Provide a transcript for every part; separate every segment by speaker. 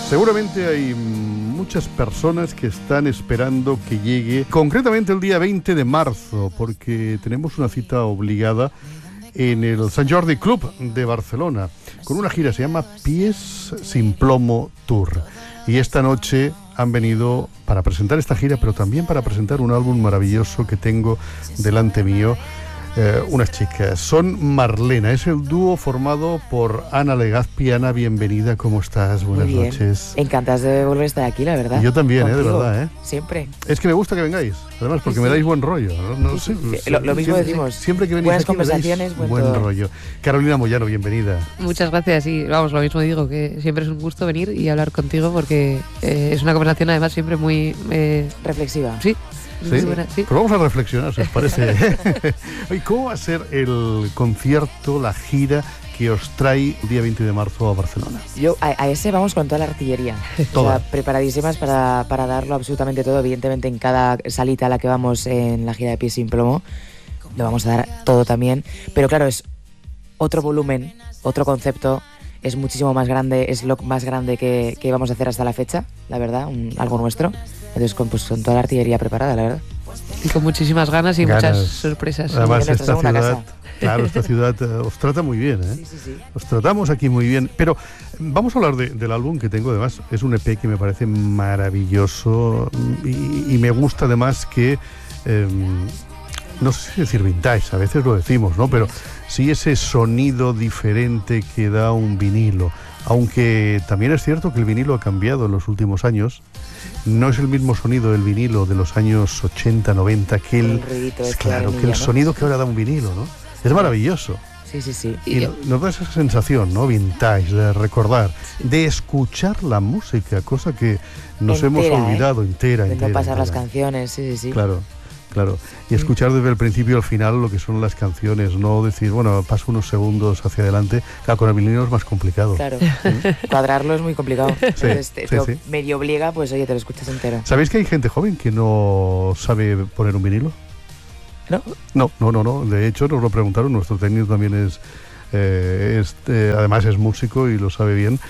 Speaker 1: Seguramente hay muchas personas que están esperando que llegue, concretamente el día 20 de marzo, porque tenemos una cita obligada en el Sant Jordi Club de Barcelona, con una gira, se llama Pies sin Plomo Tour. Y esta noche han venido para presentar esta gira, pero también para presentar un álbum maravilloso que tengo delante mío. Unas chicas, son Marlena, es el dúo formado por Ana Legazpi. Ana, bienvenida, ¿cómo estás? Buenas noches.
Speaker 2: Encantadas de volver a estar aquí, la verdad.
Speaker 1: Yo también, de verdad.
Speaker 2: Siempre.
Speaker 1: Es que me gusta que vengáis, además porque me dais buen rollo. No sé,
Speaker 2: lo mismo decimos.
Speaker 1: Siempre que venís
Speaker 2: buenas
Speaker 1: aquí
Speaker 2: conversaciones,
Speaker 1: me dais buen rollo. Carolina Moyano, bienvenida.
Speaker 3: Muchas gracias, y vamos, lo mismo digo, que siempre es un gusto venir y hablar contigo porque es una conversación además siempre muy...
Speaker 2: reflexiva.
Speaker 3: Sí.
Speaker 1: ¿Sí?
Speaker 3: Sí.
Speaker 1: Pues vamos a reflexionar, si os parece. ¿Y cómo va a ser el concierto, la gira que os trae el día 20 de marzo a Barcelona?
Speaker 2: Yo a ese vamos con toda la artillería.
Speaker 1: Toda.
Speaker 2: O sea, preparadísimas para darlo absolutamente todo. Evidentemente en cada salita a la que vamos en la gira de Pies sin Plomo lo vamos a dar todo también. Pero claro, es otro volumen, otro concepto. Es muchísimo más grande, es lo más grande que vamos a hacer hasta la fecha, la verdad, algo nuestro. Entonces con toda la artillería preparada, la verdad.
Speaker 3: Y con muchísimas ganas y muchas sorpresas.
Speaker 1: Además,
Speaker 2: sí,
Speaker 1: esta ciudad, claro, esta ciudad os trata muy bien, ¿eh?
Speaker 2: Sí.
Speaker 1: Os tratamos aquí muy bien. Pero vamos a hablar del álbum que tengo, además, es un EP que me parece maravilloso y me gusta además que... no sé si decir vintage, a veces lo decimos, ¿no? Pero sí ese sonido diferente que da un vinilo. Aunque también es cierto que el vinilo ha cambiado en los últimos años. No es el mismo sonido del vinilo de los años 80, 90 que el sonido que ahora da un vinilo, ¿no? Es maravilloso.
Speaker 2: Sí.
Speaker 1: Y nos da esa sensación, ¿no? Vintage, de recordar, de escuchar la música, cosa que nos hemos olvidado entera.
Speaker 2: De no pasar las canciones, sí.
Speaker 1: Claro, y escuchar desde el principio al final lo que son las canciones, no decir, bueno, paso unos segundos hacia adelante. Claro, con el vinilo es más complicado.
Speaker 2: Claro, cuadrarlo es muy complicado.
Speaker 1: Sí,
Speaker 2: Entonces, medio obliga, pues oye, te lo escuchas entero.
Speaker 1: ¿Sabéis que hay gente joven que no sabe poner un vinilo?
Speaker 2: ¿No?
Speaker 1: No. De hecho, nos lo preguntaron, nuestro técnico también además es músico y lo sabe bien.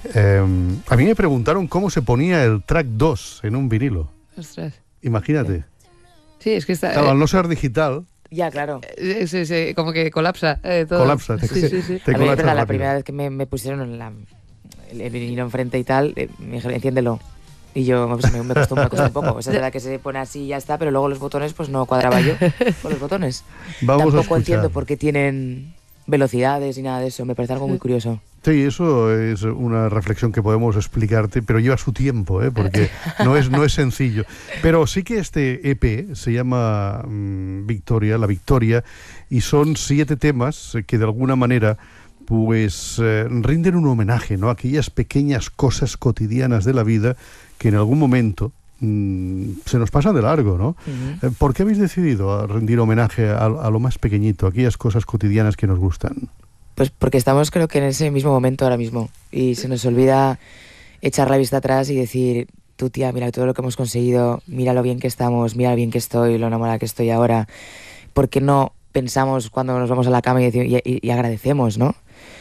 Speaker 1: A mí me preguntaron cómo se ponía el track 2 en un vinilo.
Speaker 3: Ostras.
Speaker 1: Imagínate.
Speaker 3: Sí, es que está...
Speaker 1: Claro, al no ser digital...
Speaker 2: Ya, claro.
Speaker 3: Como que colapsa todo.
Speaker 1: Colapsa.
Speaker 3: Sí.
Speaker 1: Te colapsa
Speaker 2: la
Speaker 1: rápido.
Speaker 2: primera vez que me pusieron el vinilo enfrente y tal, me dijeron, enciéndelo. Y yo me costó un poco. O sea, es verdad que se pone así y ya está, pero luego los botones pues no cuadraba yo con los botones. Tampoco entiendo por qué tienen velocidades y nada de eso. Me parece algo muy curioso.
Speaker 1: Sí, eso es una reflexión que podemos explicarte, pero lleva su tiempo, porque no es sencillo. Pero sí que este EP se llama Victoria, La Victoria, y son 7 temas que de alguna manera pues rinden un homenaje, ¿no? A aquellas pequeñas cosas cotidianas de la vida que en algún momento se nos pasan de largo, ¿no? Uh-huh. ¿Por qué habéis decidido rendir homenaje a lo más pequeñito, a aquellas cosas cotidianas que nos gustan?
Speaker 2: Pues porque estamos, creo que en ese mismo momento ahora mismo, y se nos olvida echar la vista atrás y decir, tú tía, mira todo lo que hemos conseguido, mira lo bien que estamos, mira lo bien que estoy, lo enamorada que estoy ahora. ¿Por qué no pensamos cuando nos vamos a la cama y agradecemos, ¿no?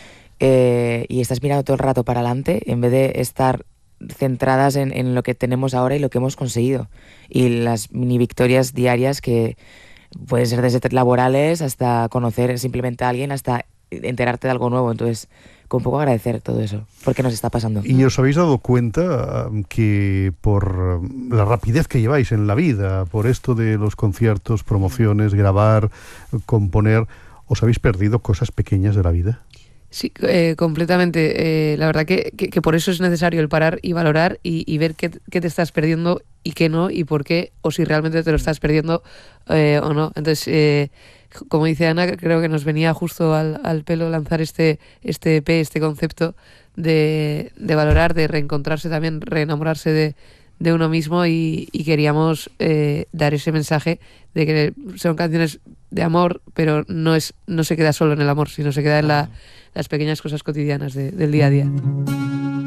Speaker 2: Y estás mirando todo el rato para adelante en vez de estar centradas en lo que tenemos ahora y lo que hemos conseguido. Y las mini victorias diarias que pueden ser desde laborales hasta conocer simplemente a alguien, hasta enterarte de algo nuevo. Entonces, con poco agradecer todo eso, porque nos está pasando.
Speaker 1: ¿Y os habéis dado cuenta que por la rapidez que lleváis en la vida, por esto de los conciertos, promociones, grabar, componer, os habéis perdido cosas pequeñas de la vida?
Speaker 3: Sí, completamente. La verdad que por eso es necesario el parar y valorar y ver qué te estás perdiendo y qué no, y por qué, o si realmente te lo estás perdiendo o no. Entonces, como dice Ana, creo que nos venía justo al pelo lanzar este EP, este concepto de valorar, de reencontrarse también, reenamorarse de uno mismo, y queríamos dar ese mensaje de que son canciones de amor, pero no se queda solo en el amor, sino se queda en las pequeñas cosas cotidianas del día a día.